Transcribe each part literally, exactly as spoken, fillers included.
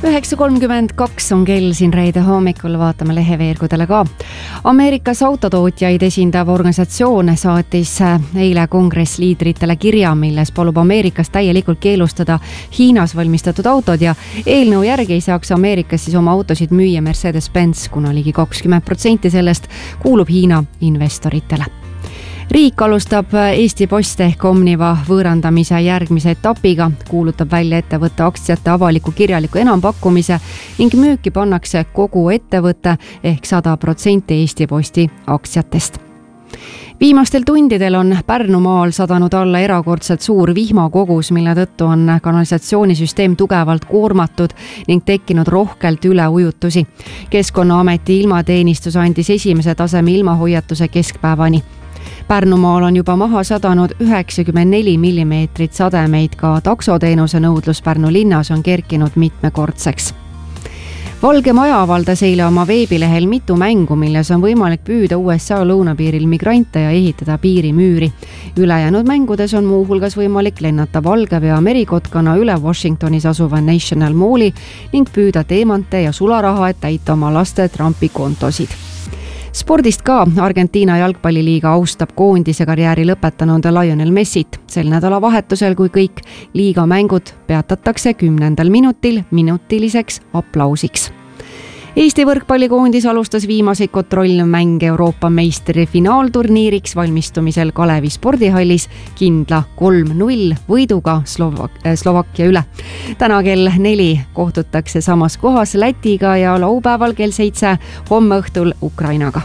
üheksa kolmkümmend kaks on kell siin reede hommikul, vaatame leheveergudele ka. Ameerikas autotootjaid esindav organisatsioon saatis eile kongressliidritele kirja, milles palub Ameerikas täielikult keelustada Hiinas valmistatud autod ja eelnõu järgi ei saaks Ameerikas siis oma autosid müüa Mercedes-Benz, kuna ligi kakskümmend protsenti sellest kuulub Hiina investoritele. Riik alustab Eesti Post ehk Omniva võõrandamise järgmise etapiga, kuulutab välja ettevõtte aktsiate avaliku kirjaliku enampakkumise ning müüki pannakse kogu ettevõtte ehk sada protsenti Eesti Posti aktsiatest. Viimastel tundidel on Pärnumaal sadanud alla erakordselt suur vihmakogus, mille tõttu on kanalisatsioonisüsteem tugevalt koormatud ning tekkinud rohkelt üleujutusi. Keskkonnaameti ilmateenistus andis esimese taseme ilmahoiatuse keskpäevani. Pärnumaal on juba maha sadanud üheksakümmend neli millimeetrit sademeid, ka taksoteenuse nõudlus Pärnu linnas on kerkinud mitmekordseks. Valge Maja avaldas eile oma veebilehel mitu mängu, milles on võimalik püüda U S A lõunapiiril migrante ja ehitada piirimüüri. Ülejäänud mängudes on muuhulgas võimalik lennata valgepea merikotkana üle Washingtonis asuva National Malli ning püüda teemante ja sularaha, et täita oma laste trampikontosid. Spordist ka. Argentiina jalgpalliliiga austab koondise karjääri lõpetanud Lionel Messit. Sel nädala vahetusel, kui kõik liiga mängud peatatakse kümnendal minutil minutiliseks aplausiks. Eesti võrkpallikoondis alustas viimaseid kontrollmänge Euroopa meistri finaalturniiriks valmistumisel Kalevi spordihallis kindla kolm null võiduga Slovak- Slovakkia üle. Täna kell neli kohtutakse samas kohas Lätiga ja laupäeval kell seitse homme õhtul Ukrainaga.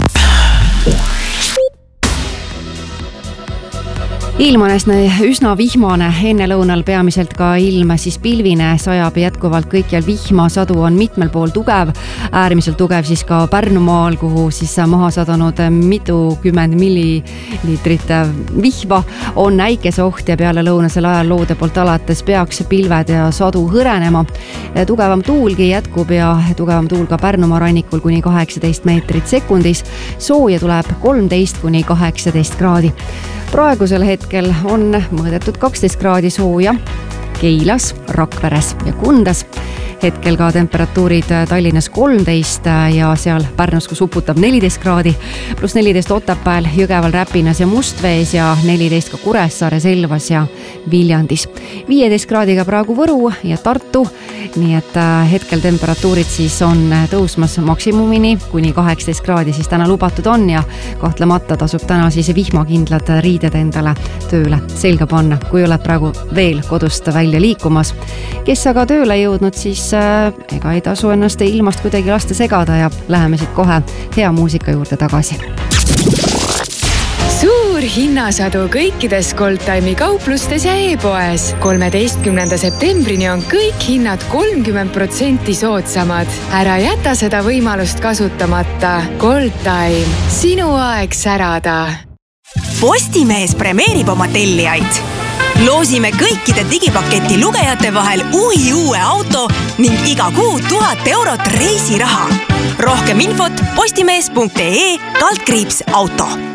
Ilm on üsna vihmane, enne lõunal peamiselt ka ilm siis pilvine, sajab jätkuvalt kõikjal vihma, sadu on mitmel pool tugev, äärmiselt tugev siis ka Pärnumaal, kuhu siis maha sadanud mitukümmend milliliitrit vihma, on äikeseoht ja peale lõunasel ajal loode poolt alates peaks pilved ja sadu hõrenema. Tugevam tuulgi jätkub ja tugevam tuul ka Pärnumaa rannikul kuni kaheksateist meetrit sekundis, sooja tuleb kolmteist kuni kaheksateist kraadi. Praegusel hetkel on mõõdetud kaksteist kraadi sooja Keilas, Rakveres ja Kundas. Hetkel ka temperatuurid Tallinnas kolmteist ja seal Pärnus, kus uputab neliteist kraadi, pluss neliteist Otepääl, Jõgeval, Räpinas ja Mustvees ja neliteist ka Kuressaare, Selvas ja Viljandis. viieteist kraadiga praegu Võru ja Tartu, nii et hetkel temperatuurid siis on tõusmas maksimumini kuni kaheksateist kraadi, siis täna lubatud on ja kahtlemata tasub täna siis vihmakindlad riided endale tööle selga panna, kui oled praegu veel kodust välja liikumas. Kes aga tööle jõudnud, siis ega ei tasu ennast ilmast kuidagi lasta segada ja läheme siit kohe hea muusika juurde tagasi. Suur hinnasadu kõikides Goldtime'i kauplustes ja e-poes. kolmeteistkümnenda septembrini on kõik hinnad kolmkümmend protsenti soodsamad. Ära jäta seda võimalust kasutamata. Goldtime, sinu aeg särada. Postimees premeerib oma tellijaid. Loosime kõikide digipaketi lugejate vahel uhi uue auto ning iga kuu tuhat eurot reisiraha. Rohkem infot postimees punkt ee kaldkriips auto.